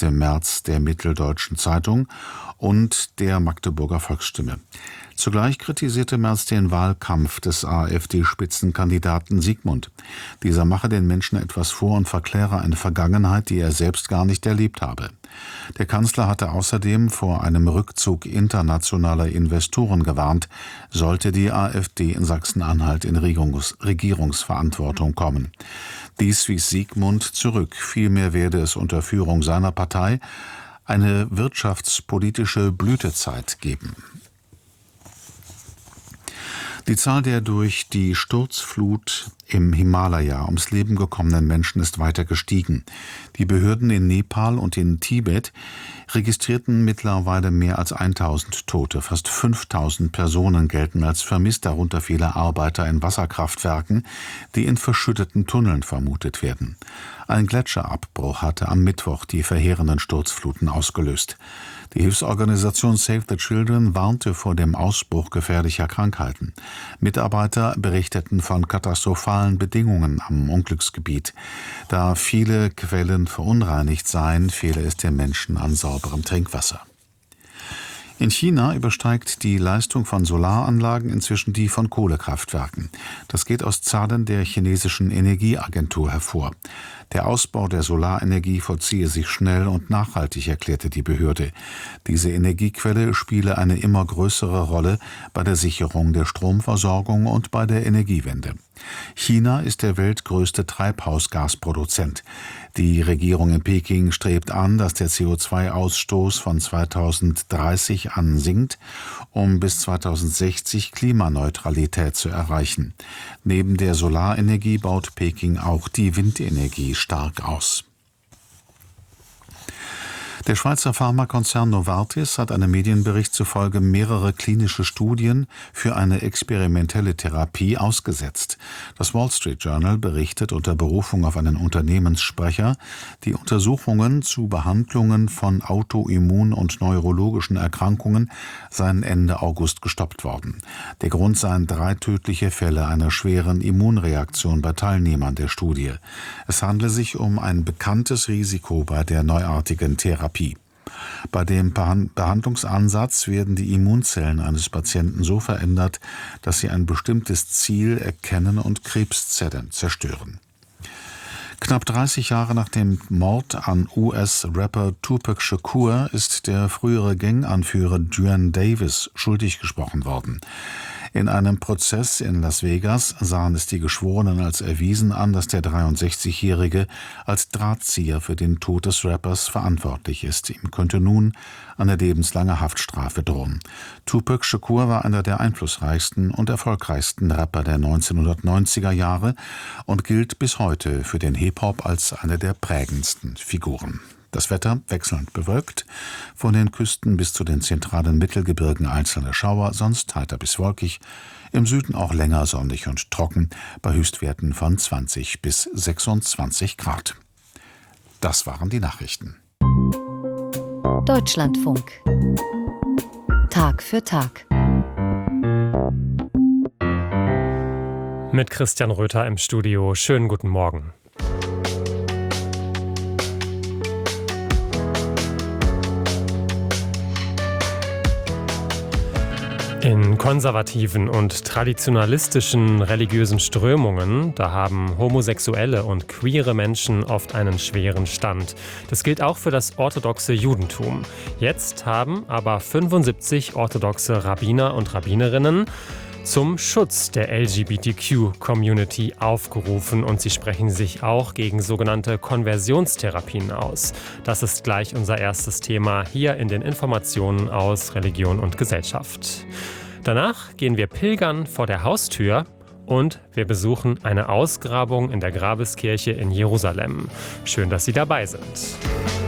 Mitte März der Mitteldeutschen Zeitung und der Magdeburger Volksstimme. Zugleich kritisierte Merz den Wahlkampf des AfD-Spitzenkandidaten Siegmund. Dieser mache den Menschen etwas vor und verkläre eine Vergangenheit, die er selbst gar nicht erlebt habe. Der Kanzler hatte außerdem vor einem Rückzug internationaler Investoren gewarnt, sollte die AfD in Sachsen-Anhalt in Regierungsverantwortung kommen. Dies wies Siegmund zurück. Vielmehr werde es unter Führung seiner Partei eine wirtschaftspolitische Blütezeit geben. Die Zahl der durch die Sturzflut im Himalaya ums Leben gekommenen Menschen ist weiter gestiegen. Die Behörden in Nepal und in Tibet registrierten mittlerweile mehr als 1000 Tote. Fast 5000 Personen gelten als vermisst, darunter viele Arbeiter in Wasserkraftwerken, die in verschütteten Tunneln vermutet werden. Ein Gletscherabbruch hatte am Mittwoch die verheerenden Sturzfluten ausgelöst. Die Hilfsorganisation Save the Children warnte vor dem Ausbruch gefährlicher Krankheiten. Mitarbeiter berichteten von katastrophalen Bedingungen am Unglücksgebiet. Da viele Quellen verunreinigt seien, fehle es den Menschen an sauberem Trinkwasser. In China übersteigt die Leistung von Solaranlagen inzwischen die von Kohlekraftwerken. Das geht aus Zahlen der chinesischen Energieagentur hervor. Der Ausbau der Solarenergie vollziehe sich schnell und nachhaltig, erklärte die Behörde. Diese Energiequelle spiele eine immer größere Rolle bei der Sicherung der Stromversorgung und bei der Energiewende. China ist der weltgrößte Treibhausgasproduzent. Die Regierung in Peking strebt an, dass der CO2-Ausstoß von 2030 an sinkt, um bis 2060 Klimaneutralität zu erreichen. Neben der Solarenergie baut Peking auch die Windenergie stark aus. Der Schweizer Pharmakonzern Novartis hat einem Medienbericht zufolge mehrere klinische Studien für eine experimentelle Therapie ausgesetzt. Das Wall Street Journal berichtet unter Berufung auf einen Unternehmenssprecher, die Untersuchungen zu Behandlungen von autoimmun- und neurologischen Erkrankungen seien Ende August gestoppt worden. Der Grund seien 3 tödliche Fälle einer schweren Immunreaktion bei Teilnehmern der Studie. Es handle sich um ein bekanntes Risiko bei der neuartigen Therapie. Bei dem Behandlungsansatz werden die Immunzellen eines Patienten so verändert, dass sie ein bestimmtes Ziel erkennen und Krebszellen zerstören. Knapp 30 Jahre nach dem Mord an US-Rapper Tupac Shakur ist der frühere Ganganführer Duane Davis schuldig gesprochen worden. In einem Prozess in Las Vegas sahen es die Geschworenen als erwiesen an, dass der 63-Jährige als Drahtzieher für den Tod des Rappers verantwortlich ist. Ihm könnte nun eine lebenslange Haftstrafe drohen. Tupac Shakur war einer der einflussreichsten und erfolgreichsten Rapper der 1990er Jahre und gilt bis heute für den Hip-Hop als eine der prägendsten Figuren. Das Wetter wechselnd bewölkt, von den Küsten bis zu den zentralen Mittelgebirgen einzelne Schauer, sonst heiter bis wolkig, im Süden auch länger sonnig und trocken, bei Höchstwerten von 20 bis 26 Grad. Das waren die Nachrichten. Deutschlandfunk. Tag für Tag. Mit Christian Röther im Studio. Schönen guten Morgen. In konservativen und traditionalistischen religiösen Strömungen, da haben homosexuelle und queere Menschen oft einen schweren Stand. Das gilt auch für das orthodoxe Judentum. Jetzt haben aber 75 orthodoxe Rabbiner und Rabbinerinnen zum Schutz der LGBTQ-Community aufgerufen und sie sprechen sich auch gegen sogenannte Konversionstherapien aus. Das ist gleich unser erstes Thema hier in den Informationen aus Religion und Gesellschaft. Danach gehen wir pilgern vor der Haustür und wir besuchen eine Ausgrabung in der Grabeskirche in Jerusalem. Schön, dass Sie dabei sind.